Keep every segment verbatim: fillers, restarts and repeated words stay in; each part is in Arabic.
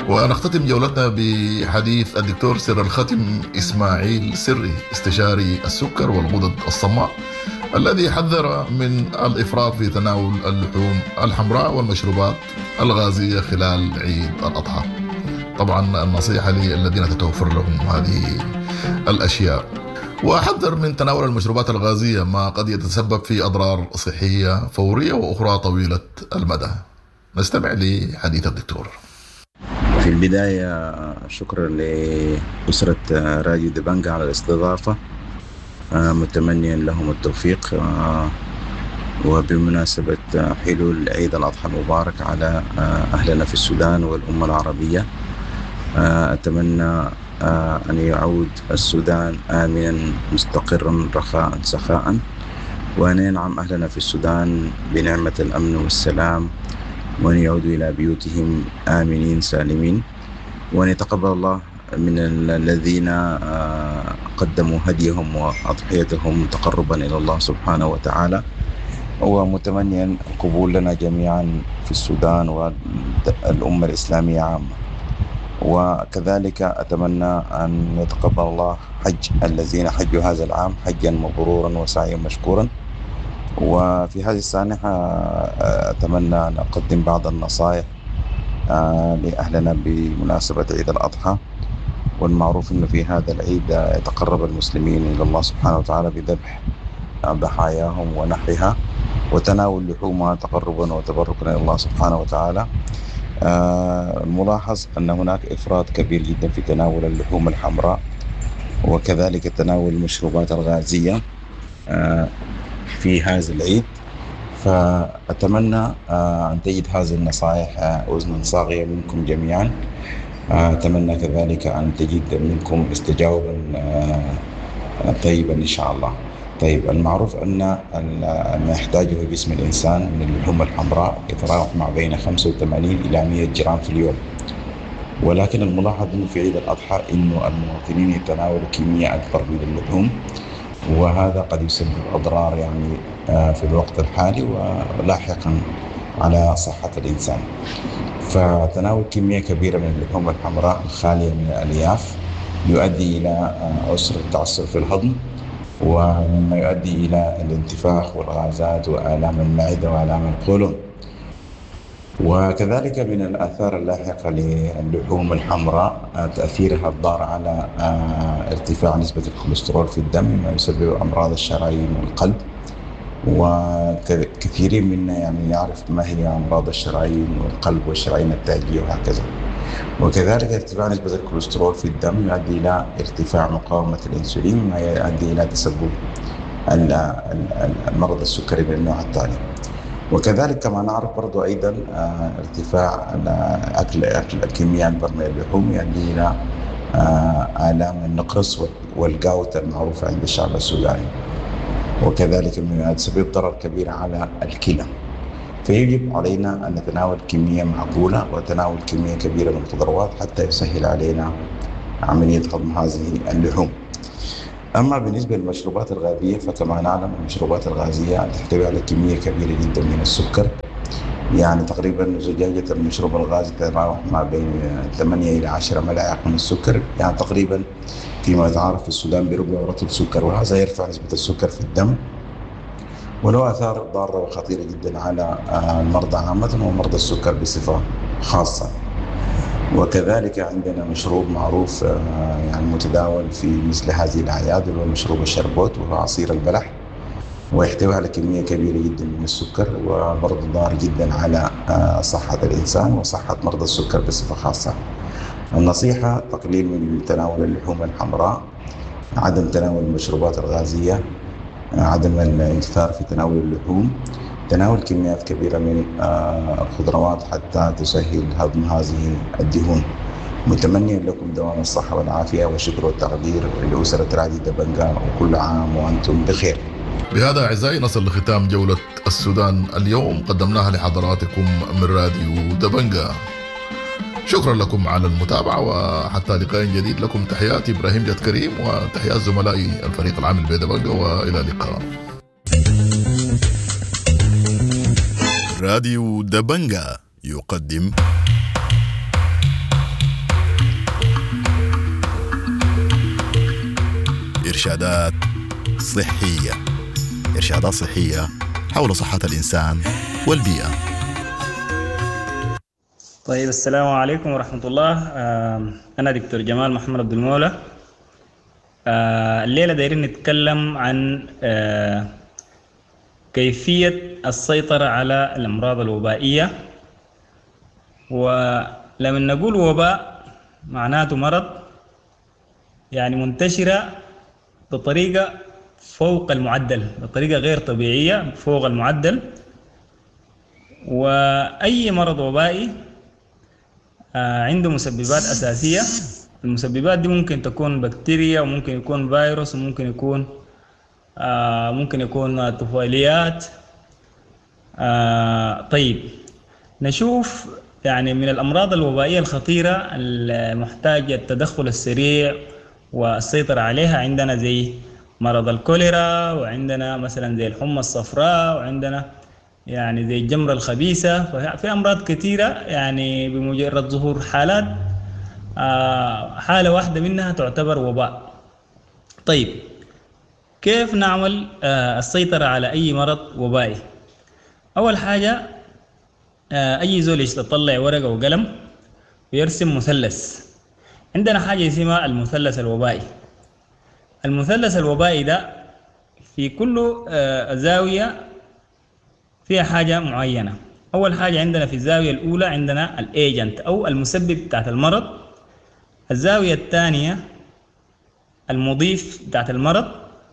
ونختتم جولتنا بحديث الدكتور سر الختم إسماعيل سري، استشاري السكر والغدد الصماء، الذي حذر من الإفراط في تناول اللحوم الحمراء والمشروبات الغازية خلال عيد الأضحى. طبعا النصيحة للذين تتوفر لهم هذه الأشياء. وحذر من تناول المشروبات الغازية ما قد يتسبب في أضرار صحية فورية وأخرى طويلة المدى. نستمع لحديث الدكتور. في البداية شكرا لأسرة راديو دبنجا على الاستضافة، متمنيا لهم التوفيق، وبمناسبة حلول عيد الأضحى المبارك على أهلنا في السودان والأمة العربية، أتمنى أن يعود السودان آمنا مستقرا رخاء سخاء، وأن ينعم أهلنا في السودان بنعمة الأمن والسلام، وأن يعودوا إلى بيوتهم آمنين سالمين، وأن يتقبل الله من الذين قدموا هديهم وأضحيتهم تقربا إلى الله سبحانه وتعالى، ومتمنيا قبول لنا جميعا في السودان والأمة الإسلامية عامة. وكذلك أتمنى أن يتقبل الله حج الذين حجوا هذا العام حجا مبرورا وسعيا مشكورا. وفي هذه السانحة أتمنى أن أقدم بعض النصائح لأهلنا بمناسبة عيد الأضحى. والمعروف أنه في هذا العيد يتقرب المسلمين إلى الله سبحانه وتعالى بذبح ضحاياهم ونحرها وتناول لحومها تقربا وتبركا إلى الله سبحانه وتعالى. الملاحظ أن هناك إفراط كبير جدا في تناول اللحوم الحمراء، وكذلك تناول المشروبات الغازية في هذا العيد. فأتمنى أن تجد هذه النصائح أذنا صاغية منكم جميعا. أتمنى كذلك أن تجد منكم استجابا طيبا إن شاء الله. طيب، المعروف أن ما يحتاجه جسم الإنسان من اللحوم الحمراء يتراوح مع بين خمسة وثمانين إلى مئة جرام في اليوم، ولكن الملاحظ أنه في عيد الأضحى أنه المواطنين يتناولوا كمية أكبر من اللحوم، وهذا قد يسبب أضرار يعني في الوقت الحالي ولاحقا على صحة الإنسان. فتناول كمية كبيرة من اللحوم الحمراء الخالية من الألياف يؤدي إلى عسر التعسر في الهضم، ومما يؤدي إلى الانتفاخ والغازات وآلام المعدة وآلام القولون. وكذلك من الآثار اللاحقة للحوم الحمراء تأثيرها الضار على ارتفاع نسبة الكوليسترول في الدم، ما يسبب أمراض الشرايين والقلب. وكثيرين منا يعني يعرف ما هي أمراض الشرايين والقلب والشرايين التاجية وهكذا. وكذلك ارتفاع نسبة الكوليسترول في الدم يؤدي إلى ارتفاع مقاومة الأنسولين، ما يؤدي إلى تسبب المرض السكري من النوع الثاني. وكذلك كما نعرف برضو أيضا ارتفاع أكل أكل الكمية أكبر من اللحوم يؤدي إلى آلام النقرس والجاوت المعروفة عند الشعب السوداني، وكذلك يسبب ضرر كبير على الكلى. فيجب علينا أن نتناول كمية معقولة وتناول كمية كبيرة من الخضروات حتى يسهل علينا عملية هضم هذه اللحوم. أما بالنسبة للمشروبات الغازية فكما نعلم المشروبات الغازية تحتوي على كمية كبيرة جدا من السكر، يعني تقريبا زجاجة المشروب الغازي تتراوح ما بين ثمانية إلى عشرة ملاعق من السكر، يعني تقريبا فيما يتعارف في السودان بربع رطل سكر، وهذا يرفع نسبة السكر في الدم وله آثار ضارة وخطيرة جدا على المرضى عامة ومرضى السكر بصفة خاصة. وكذلك عندنا مشروب معروف يعني متداول في مثل هذه الأعياد وهو مشروب الشربوت، وهو عصير البلح، ويحتوي على كمية كبيرة جدا من السكر وبرضه ضار جدا على صحة الإنسان وصحة مرضى السكر بصفة خاصة. النصيحة تقليل من تناول اللحوم الحمراء، عدم تناول المشروبات الغازية، عدم الانكثار في تناول اللحوم، تناول كميات كبيرة من الخضروات حتى تسهل هضم هذه الدهون. متمنيا لكم دوام الصحة والعافية والشكر والتقدير لأسرة راديو دبنجا، وكل عام وأنتم بخير. بهذا أعزائي نصل لختام جولة السودان اليوم قدمناها لحضراتكم من راديو دبنجا. شكرا لكم على المتابعة، وحتى لقاء جديد لكم تحياتي إبراهيم جد كريم وتحيات زملائي الفريق العامل بدبنجا، وإلى اللقاء. راديو دبنجا يقدم إرشادات صحية إرشادات صحية حول صحة الإنسان والبيئة. طيب السلام عليكم ورحمة الله. أنا دكتور جمال محمد عبد المولى. الليلة دايرين نتكلم عن كيفية السيطرة على الأمراض الوبائية. ولما نقول وباء معناته مرض يعني منتشرة بطريقة فوق المعدل، بطريقة غير طبيعية فوق المعدل. وأي مرض وبائي عنده مسببات أساسية. المسببات دي ممكن تكون بكتيريا وممكن يكون فيروس وممكن يكون ممكن يكون طفيليات. طيب نشوف يعني من الأمراض الوبائية الخطيرة المحتاجة التدخل السريع والسيطرة عليها عندنا زي مرض الكوليرا، وعندنا مثلا زي الحمى الصفراء، وعندنا يعني زي الجمرة الخبيثة. ففي أمراض كثيرة يعني بمجرد ظهور حالات حالة واحدة منها تعتبر وباء. طيب كيف نعمل السيطرة على أي مرض وبائي؟ أول حاجة أي زول يطلع ورقة وقلم ويرسم مثلث. عندنا حاجة اسمها المثلث الوبائي. المثلث الوبائي ده في كل زاوية فيها حاجة معينة. أول حاجة عندنا في الزاوية الأولى عندنا الإيجنت أو المسبب بتاعت المرض. الزاوية الثانية المضيف بتاعت المرض.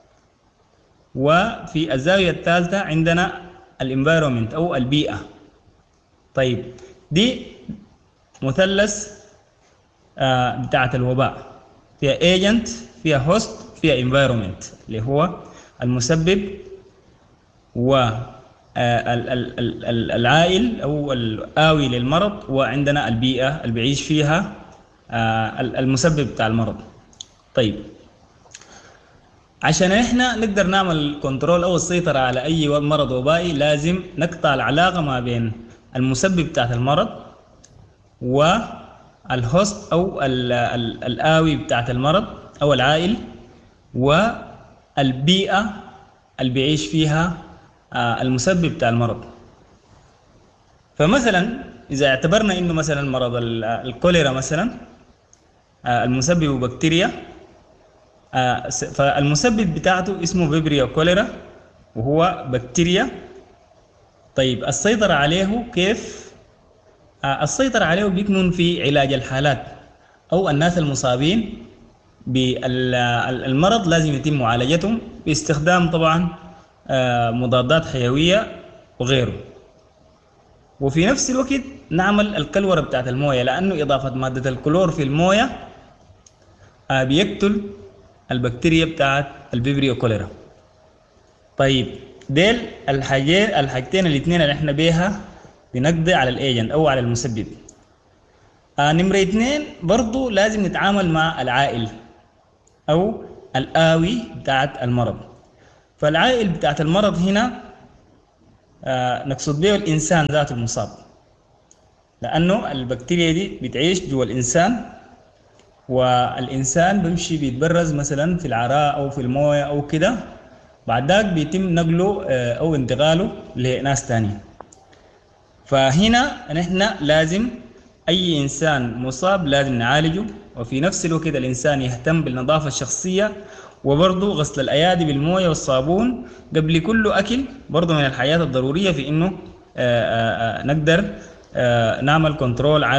وفي الزاوية الثالثة عندنا الانفايرومنت أو البيئة. طيب دي مثلث بتاعت الوباء، فيها ايجنت، فيها هوست، فيها انفايرومنت اللي هو المسبب والعائل او الآوي للمرض، وعندنا البيئة اللي بيعيش فيها المسبب بتاع المرض. طيب عشان احنا نقدر نعمل كنترول او السيطرة على اي مرض وبائي لازم نقطع العلاقة ما بين المسبب بتاعت المرض والهوست او الآوي بتاعت المرض او العائل والبيئة اللي بيعيش فيها المسبب بتاع المرض. فمثلا اذا اعتبرنا انه مثلا مرض الكوليرا مثلا المسبب بكتيريا، فالمسبب بتاعته اسمه فيبريو كوليرا وهو بكتيريا. طيب السيطرة عليه كيف؟ السيطرة عليه بيكمن في علاج الحالات أو الناس المصابين بالمرض لازم يتم معالجتهم باستخدام طبعا مضادات حيوية وغيره. وفي نفس الوقت نعمل الكلورة بتاعت الموية، لأنه إضافة مادة الكلور في الموية بيقتل البكتيريا بتاعت الفيبريو كوليرا. طيب ديل الحاجتين الحاجتين الاثنين اللي احنا بيها بنقضي على الايجنت او على المسبب. آه نمرة اثنين برضو لازم نتعامل مع العائل او الآوي بتاعت المرض. فالعائل بتاعت المرض هنا آه نقصد به الانسان ذات المصاب، لانه البكتيريا دي بتعيش جوا الانسان، والإنسان بيمشي بيتبرز مثلا في العراء أو في الموية أو كده، بعد ذاك بيتم نقله أو انتقاله لناس تانية. فهنا نحن لازم أي إنسان مصاب لازم نعالجه، وفي نفس الوقت الإنسان يهتم بالنظافة الشخصية، وبرضه غسل الأيادي بالموية والصابون قبل كل أكل برضه من الحياة الضرورية في إنه نقدر نعمل كنترول على